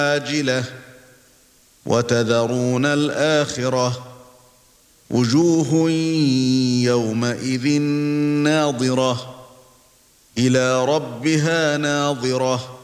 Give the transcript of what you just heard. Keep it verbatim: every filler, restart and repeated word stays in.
عاجلة وتذرون الآخرة وجوه يومئذ ناظرة إلى ربها ناظرة